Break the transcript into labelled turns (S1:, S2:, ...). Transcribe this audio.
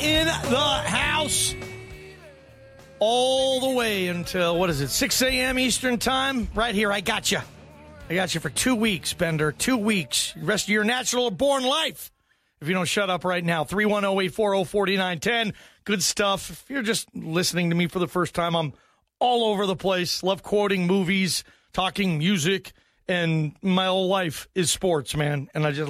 S1: in the house all the way until, 6 a.m. Eastern Time? Right here, I got you. I got you for 2 weeks, Bender. 2 weeks. The rest of your natural or born life. If you don't shut up right now, 310-840-4910. Good stuff. If you're just listening to me for the first time, I'm all over the place. Love quoting movies, talking music, and my whole life is sports, man. And I just